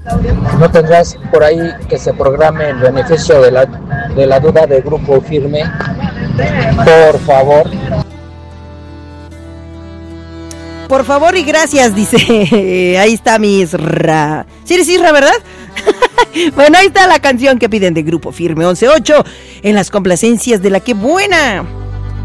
¿No tendrás por ahí que se programe el beneficio de la duda de Grupo Firme? Por favor. Por favor y gracias, dice. Ahí está mi Isra. ¿Sí eres Isra, verdad? Bueno, ahí está la canción que piden de Grupo Firme 11.8 en las complacencias de la que buena.